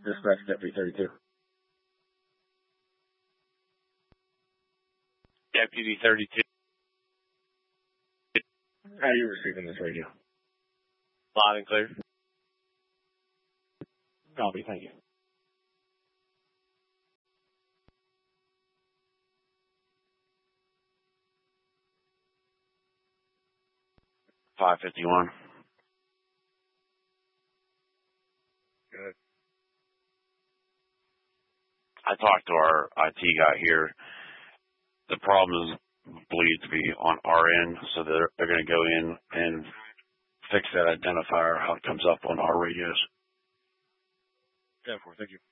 Dispatch Deputy 32. Deputy 32. How are you receiving this radio? Loud and clear. Copy, thank you. 551. Good. I talked to our IT guy here. The problem is believed to be on our end, so they're going to go in and fix that identifier, how it comes up on our radios. Yeah, thank you.